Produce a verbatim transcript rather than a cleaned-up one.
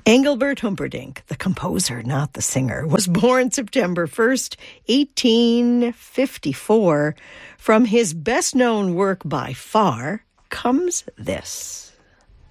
Engelbert Humperdinck, the composer, not the singer, was born September first, eighteen fifty-four. From his best-known work by far comes this.